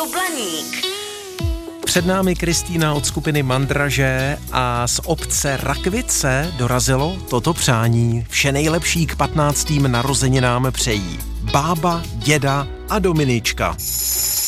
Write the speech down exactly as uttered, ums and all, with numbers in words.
Blaník. Před námi Kristýna od skupiny Mandraže a z obce Rakvice dorazilo toto přání. Vše nejlepší k patnáctým narozeninám přejí bába, děda a Dominička.